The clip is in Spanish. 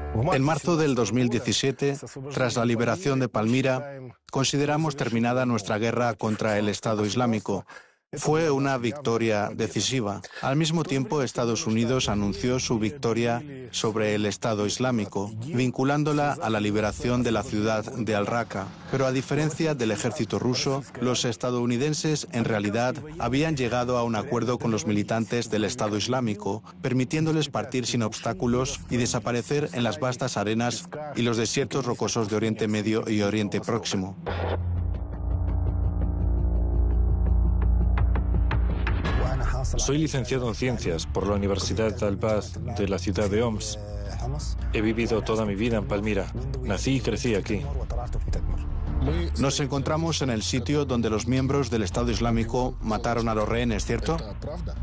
En marzo del 2017, tras la liberación de Palmira, consideramos terminada nuestra guerra contra el Estado Islámico. Fue una victoria decisiva. Al mismo tiempo, Estados Unidos anunció su victoria sobre el Estado Islámico, vinculándola a la liberación de la ciudad de Al-Raqqa. Pero a diferencia del ejército ruso, los estadounidenses en realidad habían llegado a un acuerdo con los militantes del Estado Islámico, permitiéndoles partir sin obstáculos y desaparecer en las vastas arenas y los desiertos rocosos de Oriente Medio y Oriente Próximo. Soy licenciado en Ciencias por la Universidad Al-Baz de la ciudad de Homs. He vivido toda mi vida en Palmira. Nací y crecí aquí. Nos encontramos en el sitio donde los miembros del Estado Islámico mataron a los rehenes, ¿cierto?